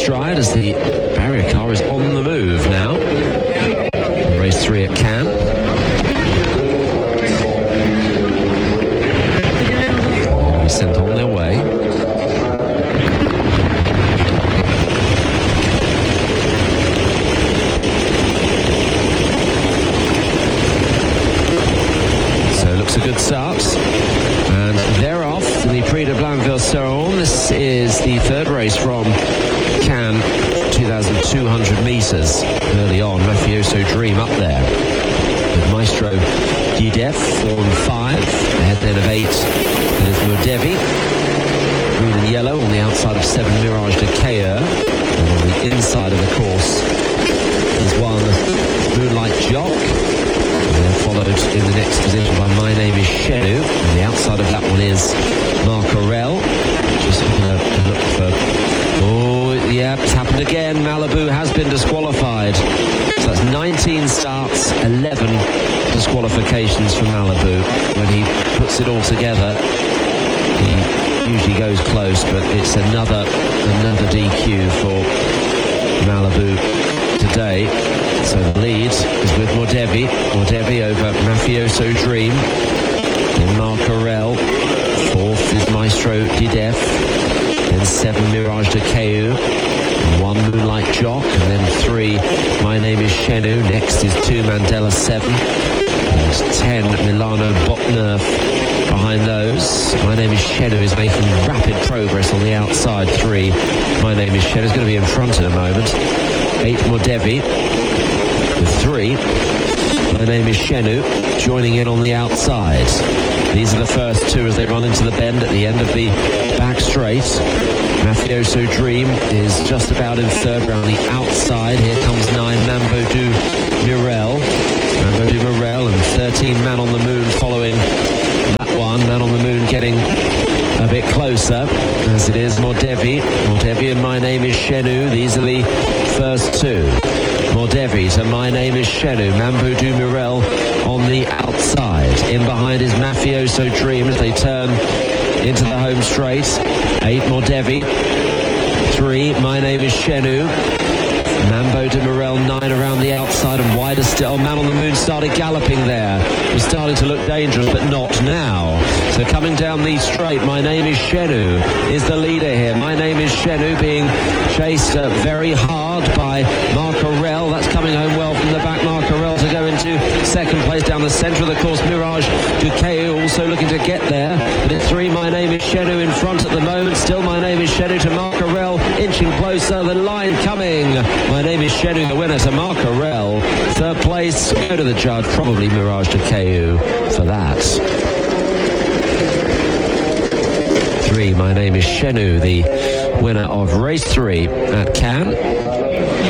stride as the barrier car is on the move now. Race 3 at Cannes. They'll be sent on their way. So it looks a good start. And they're off in the Prix de Blainville-Sérolles. This is the third race from Cannes, 2,200 metres. Early on, Mafioso Dream up there with Maestro Guidef, 4 and 5. Ahead then of 8, there's Modevi. Green and yellow on the outside of 7, Mirage de Cailleur. And on the inside of the course is 1, Moonlight Jock. Followed in the next position by My Name is Chenu. On the outside of that one is Marc Aurel. Just having a look for... Oh, yeah, it's happened again. Malibu has been disqualified. So that's 19 starts, 11 disqualifications for Malibu. When he puts it all together, he usually goes close, but it's another DQ for Malibu today. So the lead is with Modevi over Mafioso Dream. Then Marc Aurel. 4th is Maestro Guidef. Then 7, Mirage de Cailleur. 1, Moonlight Jock. And then 3, My Name is Chenu. Next is 2, Mandela 7. And 10, Milano Botnerf behind those. My Name is Chenu is making rapid progress on the outside. 3, My Name is Chenu is going to be in front in a moment. 8, Modevi. With 3, My Name is Chenu joining in on the outside. These are the first 2 as they run into the bend at the end of the back straight. Mafioso Dream is just about in third round the outside. Here comes 9, Mambo du Murel. Mambo du Murel and 13, Man on the Moon following that one. Man on the Moon getting a bit closer, as it is Modevi and My Name is Chenu. These are the first 2. Modevi to My Name is Chenu. Mambo du Murel on the outside. In behind is Mafioso Dream as they turn into the home straight. 8, Modevi. 3, My Name is Chenu. Mambo du Murel 9 around the outside and wider still. Man on the Moon started galloping there. It was starting to look dangerous, but not now. So coming down the straight, My Name is Chenu is the leader here. My Name is Chenu being chased very hard by Marc Aurel. That's coming home well from the back. Marc Aurel to go into second place down the centre of the course. Mirage du Cailleur also looking to get there. But it's 3, My Name is Chenu in front at the moment. Still My Name is Chenu to Marc Aurel, inching closer. The line coming. My Name is Chenu, the winner to Marc Aurel. Third place, go to the judge, probably Mirage de Cailleur for that. 3, My Name is Chenu, the winner of race 3 at Cannes.